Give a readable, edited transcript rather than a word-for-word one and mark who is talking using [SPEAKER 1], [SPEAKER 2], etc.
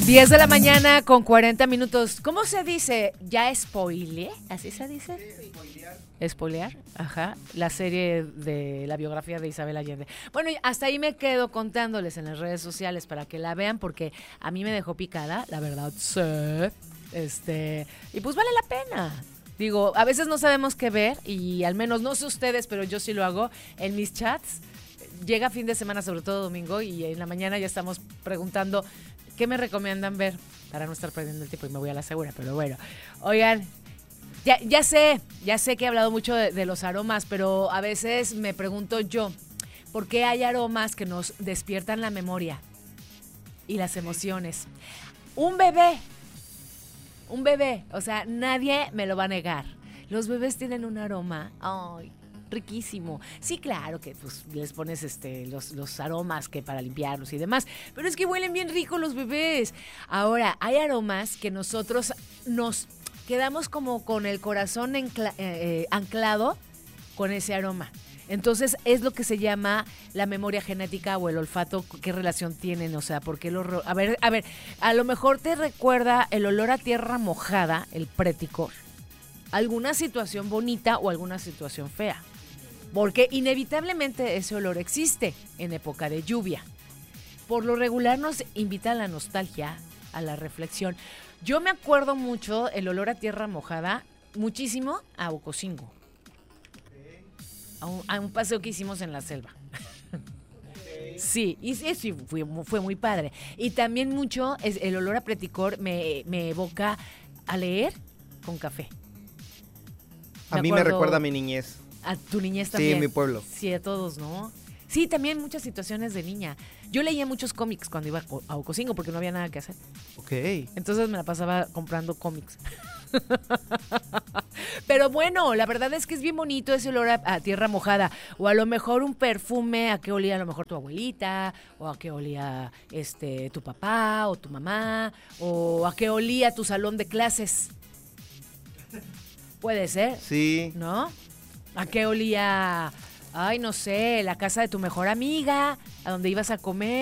[SPEAKER 1] 10 de la mañana con 40 minutos. ¿Cómo se dice? ¿Ya spoileé? ¿Así se dice? Sí, spoilear. Spoilear, ajá. La serie de la biografía de Isabel Allende. Bueno, hasta ahí me quedo contándoles en las redes sociales para que la vean porque a mí me dejó picada, la verdad, sí. Y pues vale la pena. Digo, a veces no sabemos qué ver y al menos, no sé ustedes, pero yo sí lo hago en mis chats. Llega fin de semana, sobre todo domingo, y en la mañana ya estamos preguntando qué me recomiendan ver para no estar perdiendo el tiempo y me voy a la segura, pero bueno. Oigan, ya sé que he hablado mucho de los aromas, pero a veces me pregunto yo, ¿por qué hay aromas que nos despiertan la memoria y las emociones? Un bebé, o sea, nadie me lo va a negar. Los bebés tienen un aroma, ay, riquísimo. Sí, claro que pues les pones los aromas que para limpiarlos y demás, pero es que huelen bien rico los bebés. Ahora, hay aromas que nosotros nos quedamos como con el corazón anclado con ese aroma. Entonces es lo que se llama la memoria genética o el olfato. ¿Qué relación tienen? O sea, ¿por qué a ver, a lo mejor te recuerda el olor a tierra mojada, el préticor, alguna situación bonita o alguna situación fea. Porque inevitablemente ese olor existe en época de lluvia. Por lo regular nos invita a la nostalgia, a la reflexión. Yo me acuerdo mucho el olor a tierra mojada, muchísimo a Ocosingo. A un paseo que hicimos en la selva. Sí, y sí, fue muy padre. Y también mucho el olor a préticor me evoca a leer con café.
[SPEAKER 2] A mí me recuerda a mi niñez.
[SPEAKER 1] A tu niñez también.
[SPEAKER 2] Sí, en mi pueblo.
[SPEAKER 1] Sí, a todos, ¿no? Sí, también muchas situaciones de niña. Yo leía muchos cómics cuando iba a Ocosingo porque no había nada que hacer.
[SPEAKER 2] Ok.
[SPEAKER 1] Entonces me la pasaba comprando cómics. Pero bueno, la verdad es que es bien bonito ese olor a tierra mojada. O a lo mejor un perfume, a qué olía a lo mejor tu abuelita, o a qué olía tu papá o tu mamá, o a qué olía tu salón de clases. Puede ser.
[SPEAKER 2] Sí.
[SPEAKER 1] ¿No? ¿A qué olía, ay, no sé, la casa de tu mejor amiga, a donde ibas a comer?